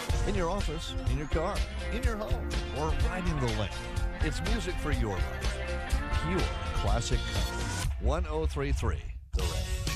In your office, in your car, in your home, or riding the lake. It's music for your life. Pure classic country. 1033